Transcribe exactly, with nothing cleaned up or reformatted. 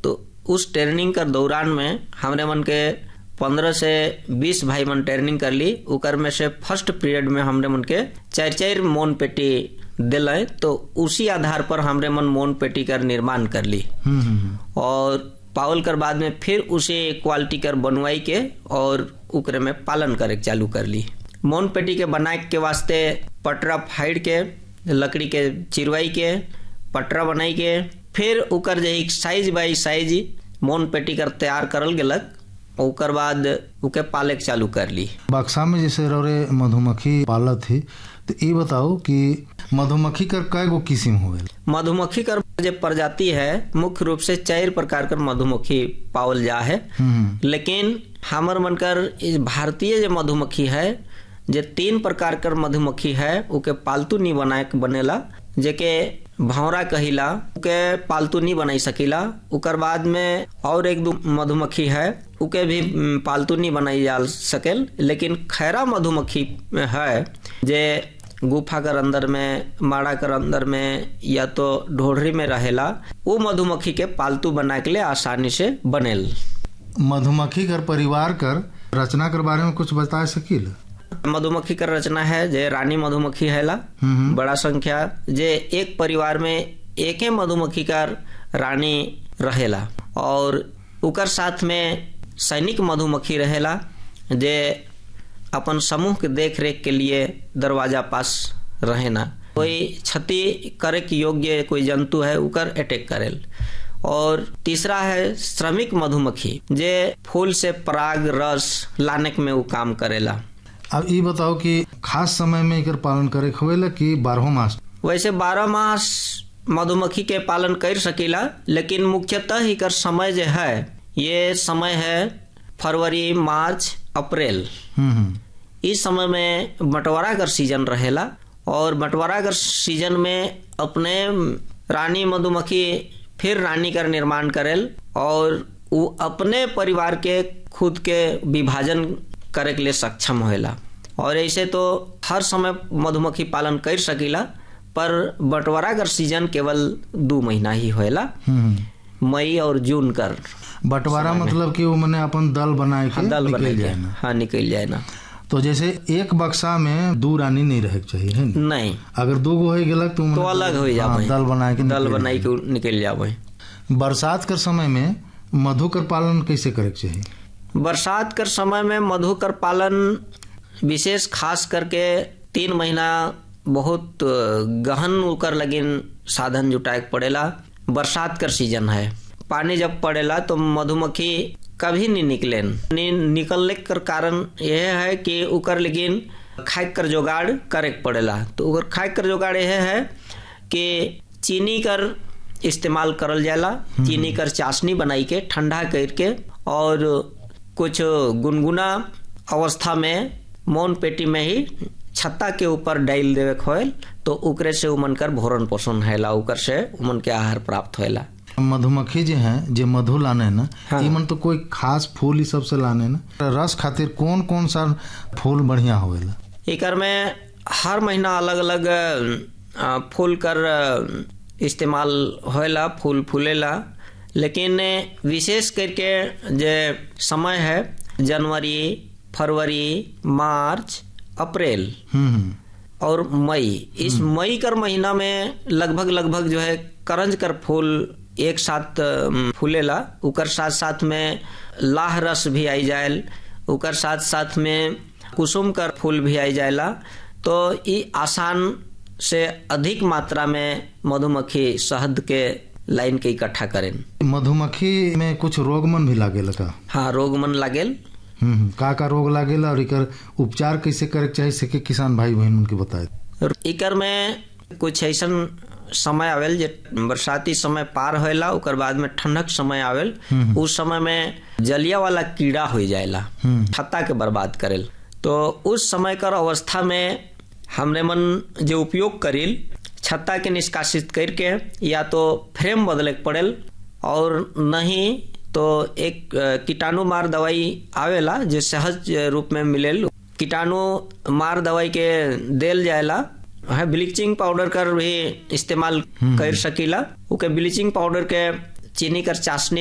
तो उस ट्रेनिंग कर दौरान में हमरे मन के पंद्रह से बीस भाई मन ट्रेनिंग कर ली। उकर में से फर्स्ट पीरियड में हमरे मन के चार चार मोन पेटी दिले, तो उसी आधार पर हमरे मन मोन पेटी कर निर्माण कर ली और पावल कर बाद में फिर उसे क्वालिटी कर बनवाई के और उकरे में पालन करे चालू कर ली। मोन पेटी के बनाए के वास्ते पटरा फाड़ के लकड़ी के चिरवाई के पटरा बनाई के फिर उकर जे साइज बाई साइज मोन पेटी कर तैयार करल गेलक। ओकर बाद उके पाले के चालू कर ली। बक्सा में जैसे रौरे मधुमक्खी पालत थी, तो ये बताओ कि मधुमक्खी कर कई गो किस्म होवे? मधुमक्खी कर जो प्रजाति है मुख्य रूप से चार प्रकार कर मधुमक्खी पावल जा है, लेकिन हमर मन कर भारतीय जो मधुमक्खी है जे तीन प्रकार कर मधुमक्खी है उके पालतू नहीं बनाए के बनेला, जेके भौरा कहिला उके पालतू नहीं बनाई सकीला। उकर बाद में और एक दो मधुमक्खी है उके भी पालतू नहीं बनाई जा सकेल, लेकिन खैरा मधुमक्खी है जे गुफा कर अंदर में माड़ा कर अंदर में या तो ढोढ़री में रहेला, वो मधुमक्खी के पालतू बना के लिए आसानी से बनेल। मधुमक्खी कर परिवार कर रचना कर बारे में कुछ बता सकील? मधुमक्खी का रचना है जे रानी मधुमक्खी हैला बड़ा संख्या, जे एक परिवार में एक ही मधुमक्खी का रानी रहेला और उकर साथ में सैनिक मधुमक्खी रहेला जे अपन समूह के देख रेख के लिए दरवाजा पास रहेना। कोई क्षति करे के योग्य कोई जंतु है उकर अटैक करेल। और तीसरा है श्रमिक मधुमक्खी जे फूल से पराग रस लाने में वो काम करेला। अब ये बताओ कि खास समय में एकर पालन करे होवेला कि बारह मास? वैसे बारह मास मधुमक्खी के पालन कर सकीला, लेकिन मुख्यतः एकर समय जो है ये समय है फरवरी मार्च अप्रैल। इस समय में बंटवारा कर सीजन रहेला और बंटवारा कर सीजन में अपने रानी मधुमक्खी फिर रानी का निर्माण करेल और वो अपने परिवार के खुद के विभाजन करे के लिए सक्षम होएला। और ऐसे तो हर समय मधुमक्खी पालन कर सकीला, पर बंटवारा कर सीजन केवल दो महीना ही होएला, मई और जून कर। बंटवारा मतलब कि वो मने अपन दल बनाए के दल निकल जाए ना? हाँ, निकल जाए ना। तो जैसे एक बक्सा में दो रानी नहीं रहे चाहिए है न? नहीं, अगर दो गो हो गलत तो, तो अलग हो जाए, दल बनाए के दल बनाए के निकल जाए। बरसात कर समय में मधु कर पालन कैसे करे चाहिए? बरसात कर समय में मधु कर पालन विशेष खास करके तीन महीना बहुत गहन उकर लगिन साधन जुटाए पड़ेला। बरसात कर सीजन है, पानी जब पड़ेला तो मधुमक्खी कभी नहीं निकले। नहीं निकलने कर कारण यह है कि उकर लेकिन खाए कर जुगाड़ करे पड़ेला। तो उकर खाए कर जुगाड़ यह है कि चीनी कर इस्तेमाल करल जाला। चीनी कर चाशनी बनाई के ठंडा करके और कुछ गुनगुना अवस्था में मौन पेटी में ही छत्ता के ऊपर डाल देवे खोल, तो उकरे से उमन कर भोरन पोषण हैला, उकर से उमन के आहार प्राप्त होएला। मधुमक्खी जो है जो मधु लाने ना, हाँ। इमन तो कोई खास फूल ही सबसे लाने ना, रस खातिर कौन कौन सा फूल बढ़िया होएला? एकर में हर महीना अलग अलग फूल कर इस्तेमाल होएला, फूल फूलेला, लेकिन विशेष करके जो समय है जनवरी, फरवरी, मार्च, अप्रैल और मई, इस मई कर महीना में लगभग लगभग जो है करंज कर फूल एक साथ फूलेला। उकर साथ साथ में लाह रस भी आई जाए, उकर साथ साथ में कुसुम कर फूल भी आई जाएला। तो ये आसान से अधिक मात्रा में मधुमक्खी शहद के लाइन के इकट्ठा करें। मधुमक्खी में कुछ रोगमन भी लागेला का? हाँ, रोगमन लागेल। हम्म का का रोग लागेला और इकर उपचार कैसे करे चाहिए से के किसान भाई बहन उनके बताए? इकर में कुछ ऐसा समय आवेल जे बरसाती समय पार होएला, उकर बाद में ठंडक समय आवेल, उस समय में जलिया वाला कीड़ा हो जाएला, छत्ता के बर्बाद करेल। तो उस समय कर अवस्था में हमरे मन जो उपयोग करेल छत्ता के निष्कासित करके या तो फ्रेम बदले पड़ेल और नहीं तो एक कीटाणु मार दवाई आवेला जो सहज रूप में मिलेल। कीटाणु मार दवाई के देल जाएला है। ब्लीचिंग पाउडर कर भी इस्तेमाल कर सकीला। ओके ब्लीचिंग पाउडर के चीनी कर चाशनी